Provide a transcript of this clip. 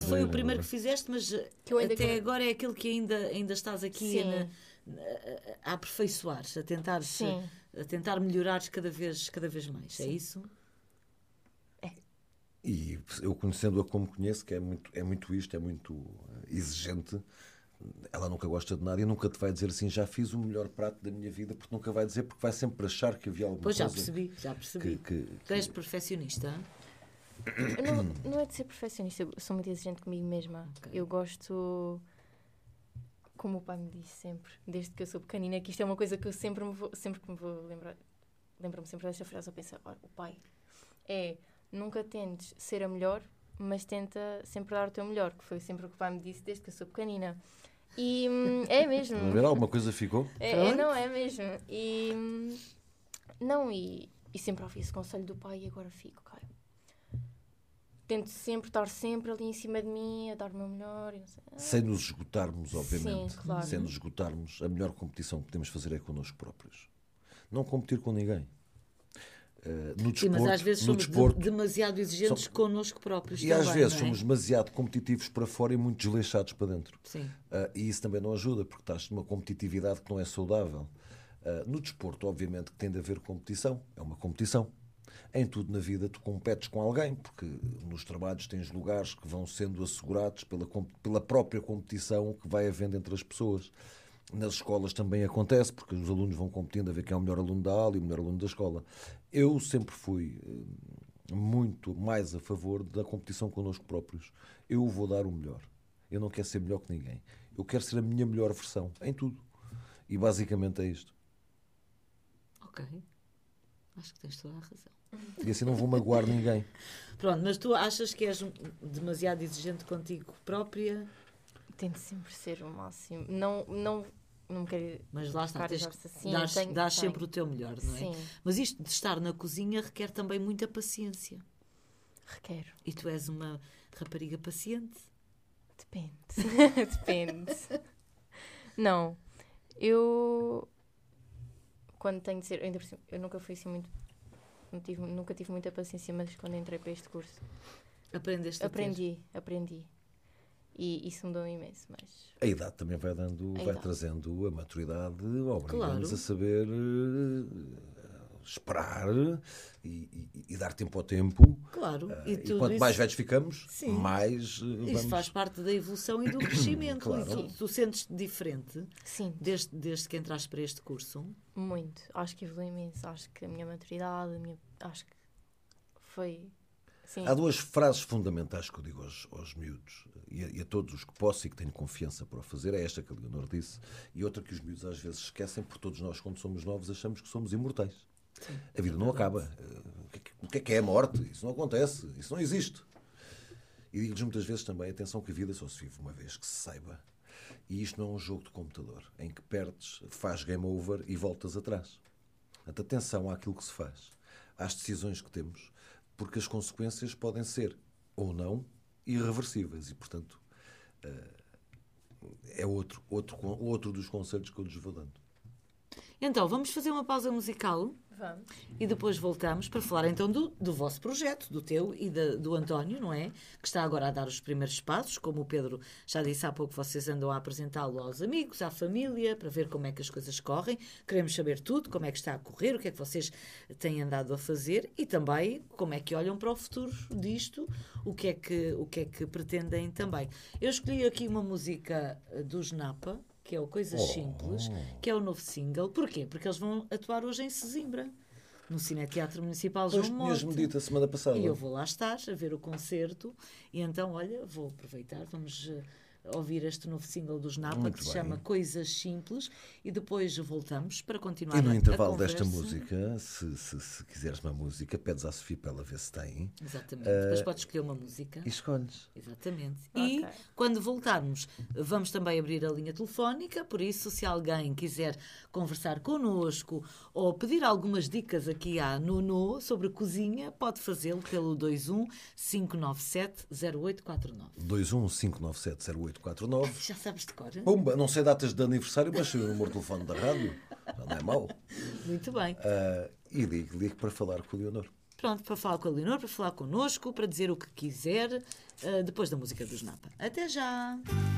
Foi o primeiro que fizeste, mas Que eu ainda até quero- agora é aquele que ainda estás aqui Sim. a aperfeiçoares, Sim. a tentar melhorares cada vez mais. É Sim. isso? E eu conhecendo-a como conheço, que é muito isto, é muito exigente, ela nunca gosta de nada e nunca te vai dizer assim, já fiz o melhor prato da minha vida, porque nunca vai dizer, porque vai sempre achar que havia alguma Pois já coisa percebi. Tu és perfeccionista? Não é de ser perfeccionista, eu sou muito exigente comigo mesma. Ok. Eu gosto, como o pai me disse sempre, desde que eu sou pequenina, que isto é uma coisa que eu sempre que me vou lembrar, lembro-me sempre desta frase, eu penso, olha, o pai nunca tentes ser a melhor, mas tenta sempre dar o teu melhor, que foi sempre o que o pai me disse desde que eu sou pequenina. E é mesmo. Estás a ver? Alguma coisa ficou? Não, é mesmo. E sempre ouvi esse conselho do pai e agora fico, cara. Tento sempre estar sempre ali em cima de mim, a dar o meu melhor. E não sei. Sem nos esgotarmos, obviamente. Sim, claro. Sem nos esgotarmos, a melhor competição que podemos fazer é connosco próprios. Não competir com ninguém. No Sim, desporto, mas às vezes no somos desporto, demasiado exigentes connosco próprios. e também, às vezes não é? somos demasiado competitivos para fora e muito desleixados para dentro. Sim. E isso também não ajuda, porque estás numa competitividade que não é saudável. No desporto, obviamente, que tem de haver competição. É uma competição. Em tudo na vida tu competes com alguém, porque nos trabalhos tens lugares que vão sendo assegurados pela própria competição que vai havendo entre as pessoas. Nas escolas também acontece, porque os alunos vão competindo a ver quem é o melhor aluno da aula e o melhor aluno da escola. Eu sempre fui muito mais a favor da competição connosco próprios. Eu vou dar o melhor. Eu não quero ser melhor que ninguém. Eu quero ser a minha melhor versão, em tudo. E basicamente é isto. Ok. Acho que tens toda a razão. E assim não vou magoar ninguém. Pronto, mas tu achas que és demasiado exigente contigo própria? Tento sempre ser o máximo. Não me quero. Mas lá está, Assim, dás sempre o teu melhor, não é? Sim, Mas isto de estar na cozinha requer também muita paciência. requero. E tu és uma rapariga paciente? Depende. Depende. Não. Eu. Quando tenho de ser. Ainda por cima, eu nunca fui assim muito. Nunca tive muita paciência, mas quando entrei para este curso. Aprendeste a ter? Aprendi. E isso mudou-me imenso, mas... A idade também vai trazendo a maturidade, obriga-nos Claro. a saber esperar e dar tempo ao tempo. Claro. E tudo quanto isso, mais velhos ficamos, Sim. mais isso vamos... faz parte da evolução e do crescimento. Claro. E tu sentes-te diferente Sim, desde que entraste para este curso? muito. Acho que evolui imenso. Acho que a minha maturidade, acho que foi... Sim. Há duas frases fundamentais que eu digo aos miúdos e a todos os que posso e que tenho confiança para o fazer. É esta que a Leonor disse e outra que os miúdos às vezes esquecem, porque todos nós, quando somos novos, achamos que somos imortais. Sim, A vida não acaba. O que é a morte? Isso não acontece. Isso não existe. E digo-lhes muitas vezes também, atenção que a vida só se vive uma vez, que se saiba. E isto não é um jogo de computador, em que perdes, faz game over e voltas atrás. Portanto, atenção àquilo que se faz, às decisões que temos, porque as consequências podem ser, ou não, irreversíveis. E, portanto, é outro dos conselhos que eu lhes vou dando. Então, vamos fazer uma pausa musical? Vamos. E depois voltamos para falar então do vosso projeto, do teu e do António, não é? Que está agora a dar os primeiros passos, como o Pedro já disse há pouco, vocês andam a apresentá-lo aos amigos, à família, para ver como é que as coisas correm. Queremos saber tudo, como é que está a correr, o que é que vocês têm andado a fazer e também como é que olham para o futuro disto, o que é que pretendem também. Eu escolhi aqui uma música dos Napa, que é o Coisas Simples, que é o novo single. Porquê? Porque eles vão atuar hoje em Sesimbra, no Cineteatro Municipal Pois João tinhas-me Monte. dito a semana passada. E eu vou lá estar a ver o concerto. E então, olha, vou aproveitar, vamos ouvir este novo single dos Napa, Muito que se bem. chama Coisas Simples, e depois voltamos para continuar E no a intervalo conversa. desta música, se quiseres uma música, pedes à Sofia para ela ver se tem. Exatamente. Depois podes escolher uma música. E escolhes. Exatamente. Ok. E quando voltarmos, vamos também abrir a linha telefónica, por isso, se alguém quiser conversar connosco ou pedir algumas dicas aqui à Nuno sobre cozinha, pode fazê-lo pelo 21 597 0849. 215970849. Já sabes de cor? Pumba, não sei datas de aniversário, mas sei o número de telefone da rádio. Já não é mau. Muito bem. E ligue para falar com o Leonor. pronto, para falar com a Leonor, para falar connosco, para dizer o que quiser, depois da música dos Napa. Até já!